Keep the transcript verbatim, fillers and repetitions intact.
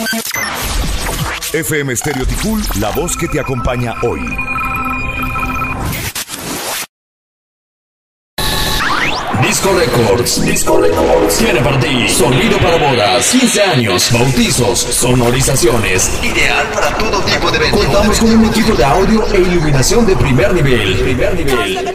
F M Stereo Ticul, la voz que te acompaña hoy. Disco Records, Disco Records tiene para ti sonido para bodas, quince años, bautizos, sonorizaciones, ideal para todo tipo de eventos. Contamos con un equipo de audio e iluminación de primer nivel, primer nivel.